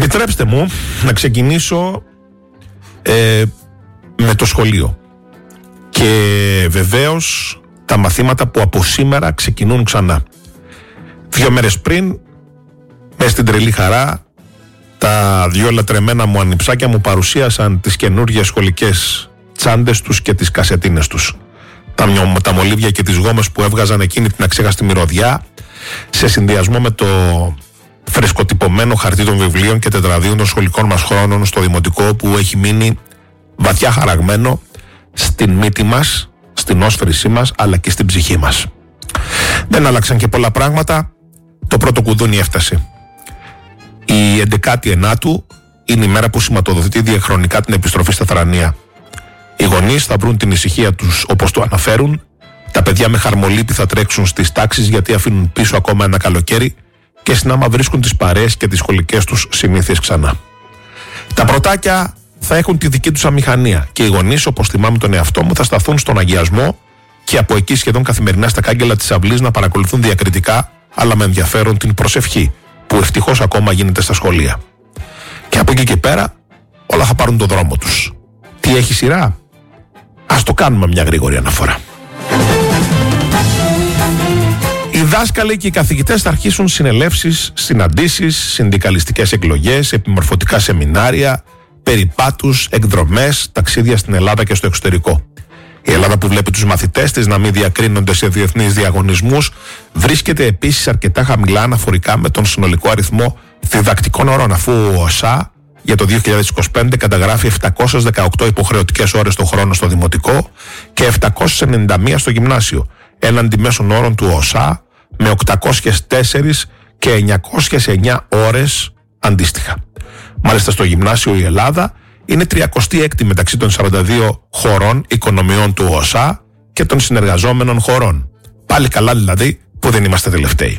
Επιτρέψτε μου να ξεκινήσω με το σχολείο. Και βεβαίως τα μαθήματα που από σήμερα ξεκινούν ξανά. 2 μέρες πριν, μες στην τρελή χαρά, τα 2 λατρεμένα μου ανιψάκια μου παρουσίασαν τις καινούργιες σχολικές τσάντες τους και τις κασετίνες τους. Τα μολύβια και τις γόμες που έβγαζαν εκείνη την αξέχαστη μυρωδιά, σε συνδυασμό με το φρεσκοτυπωμένο χαρτί των βιβλίων και τετραδίων των σχολικών μας χρόνων στο δημοτικό, που έχει μείνει βαθιά χαραγμένο στην μύτη μας, στην όσφρησή μας, αλλά και στην ψυχή μας. Δεν άλλαξαν και πολλά πράγματα. Το πρώτο κουδούνι έφτασε. Η 11η Ενάτου είναι η μέρα που σηματοδοτεί διαχρονικά την επιστροφή στα θρανία. Οι γονείς θα βρουν την ησυχία τους όπως το αναφέρουν. Τα παιδιά με χαρμολύπη θα τρέξουν στις τάξεις, γιατί αφήνουν πίσω ακόμα ένα καλοκαίρι και συνάμα βρίσκουν τις παρέες και τις σχολικές τους συνήθειες ξανά. Τα πρωτάκια θα έχουν τη δική τους αμηχανία και οι γονείς, όπως θυμάμαι τον εαυτό μου, θα σταθούν στον αγιασμό και από εκεί σχεδόν καθημερινά στα κάγκελα της αυλής να παρακολουθούν διακριτικά, αλλά με ενδιαφέρον, την προσευχή που ευτυχώς ακόμα γίνεται στα σχολεία. Και από εκεί και πέρα όλα θα πάρουν τον δρόμο τους. Τι έχει σειρά? Ας το κάνουμε μια γρήγορη αναφορά. Οι δάσκαλοι και οι καθηγητές θα αρχίσουν συνελεύσεις, συναντήσεις, συνδικαλιστικές εκλογές, επιμορφωτικά σεμινάρια, περιπάτους, εκδρομές, ταξίδια στην Ελλάδα και στο εξωτερικό. Η Ελλάδα, που βλέπει τους μαθητές της να μην διακρίνονται σε διεθνείς διαγωνισμούς, βρίσκεται επίσης αρκετά χαμηλά αναφορικά με τον συνολικό αριθμό διδακτικών ώρων, αφού ο ΟΣΑ για το 2025 καταγράφει 718 υποχρεωτικές ώρες το χρόνο στο δημοτικό και 791 στο γυμνάσιο, έναντι μέσων όρων του ΟΣΑ με 804 και 909 ώρες αντίστοιχα. Μάλιστα στο γυμνάσιο η Ελλάδα είναι 36η μεταξύ των 42 χωρών οικονομιών του ΟΣΑ και των συνεργαζόμενων χωρών. Πάλι καλά δηλαδή που δεν είμαστε τελευταίοι.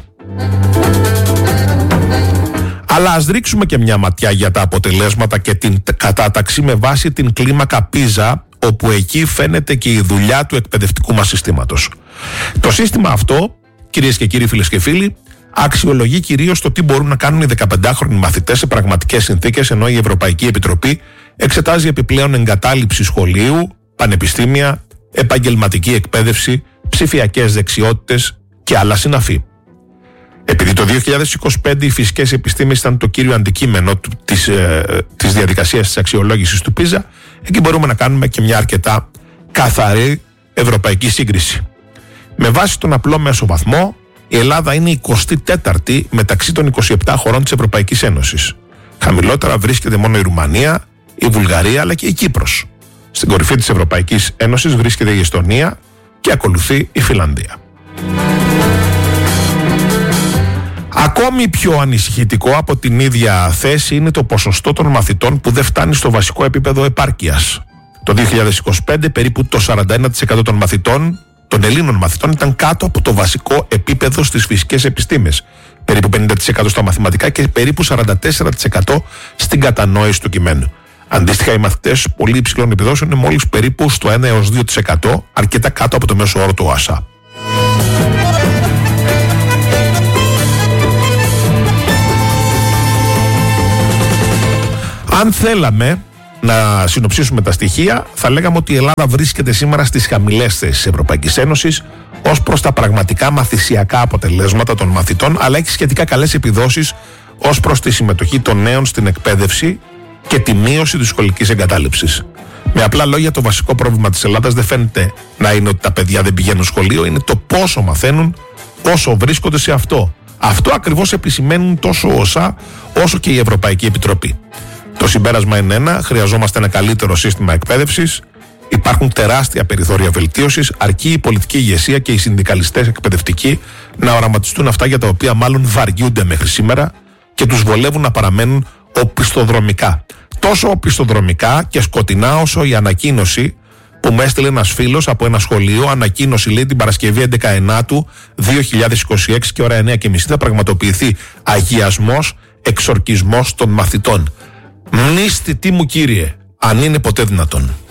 Αλλά ας ρίξουμε και μια ματιά για τα αποτελέσματα και την κατάταξη με βάση την κλίμακα Πίζα, όπου εκεί φαίνεται και η δουλειά του εκπαιδευτικού μας συστήματος. Το σύστημα αυτό, κυρίες και κύριοι, φίλες και φίλοι, αξιολογεί κυρίως το τι μπορούν να κάνουν οι 15χρονοι μαθητές σε πραγματικές συνθήκες, ενώ η Ευρωπαϊκή Επιτροπή εξετάζει επιπλέον εγκατάλειψη σχολείου, πανεπιστήμια, επαγγελματική εκπαίδευση, ψηφιακές δεξιότητες και άλλα συναφή. Επειδή το 2025 οι φυσικές επιστήμες ήταν το κύριο αντικείμενο της διαδικασίας της αξιολόγησης του Πίζα, εκεί μπορούμε να κάνουμε και μια αρκετά καθαρή ευρωπαϊκή σύγκριση. Με βάση τον απλό μέσο βαθμό, η Ελλάδα είναι η 24η μεταξύ των 27 χωρών της Ευρωπαϊκής Ένωσης. Χαμηλότερα βρίσκεται μόνο η Ρουμανία, η Βουλγαρία αλλά και η Κύπρος. Στην κορυφή της Ευρωπαϊκής Ένωσης βρίσκεται η Εστονία και ακολουθεί η Φινλανδία. Ακόμη πιο ανησυχητικό από την ίδια θέση είναι το ποσοστό των μαθητών που δεν φτάνει στο βασικό επίπεδο επάρκειας. Το 2025 περίπου το 41% των μαθητών, των Ελλήνων μαθητών, ήταν κάτω από το βασικό επίπεδο στις φυσικές επιστήμες, περίπου 50% στα μαθηματικά και περίπου 44% στην κατανόηση του κειμένου. Αντίστοιχα, οι μαθητές πολύ υψηλών επιδόσεων είναι μόλις περίπου στο 1 έως 2%, αρκετά κάτω από το μέσο όρο του ΟΑΣΑ. Αν θέλαμε να συνοψίσουμε τα στοιχεία, θα λέγαμε ότι η Ελλάδα βρίσκεται σήμερα στις χαμηλές θέσεις της Ευρωπαϊκής Ένωσης ως προς τα πραγματικά μαθησιακά αποτελέσματα των μαθητών, αλλά έχει σχετικά καλές επιδόσεις ως προς τη συμμετοχή των νέων στην εκπαίδευση και τη μείωση της σχολικής εγκατάλειψης. Με απλά λόγια, το βασικό πρόβλημα της Ελλάδας δεν φαίνεται να είναι ότι τα παιδιά δεν πηγαίνουν σχολείο, είναι το πόσο μαθαίνουν, πόσο βρίσκονται σε αυτό. Αυτό ακριβώς επισημαίνουν τόσο ο ΟΣΑ όσο και η Ευρωπαϊκή Επιτροπή. Το συμπέρασμα είναι ένα: χρειαζόμαστε ένα καλύτερο σύστημα εκπαίδευσης. Υπάρχουν τεράστια περιθώρια βελτίωσης, αρκεί η πολιτική ηγεσία και οι συνδικαλιστές εκπαιδευτικοί να οραματιστούν αυτά για τα οποία μάλλον βαριούνται μέχρι σήμερα και τους βολεύουν να παραμένουν οπισθοδρομικά. Τόσο οπισθοδρομικά και σκοτεινά όσο η ανακοίνωση που μου έστειλε ένας φίλος από ένα σχολείο. Ανακοίνωση, λέει, την Παρασκευή 11 Ενάτου 2026 και ώρα 9:30 θα πραγματοποιηθεί αγιασμός, εξορκισμός των μαθητών. Μνήστη τι μου, κύριε, αν είναι ποτέ δυνατόν.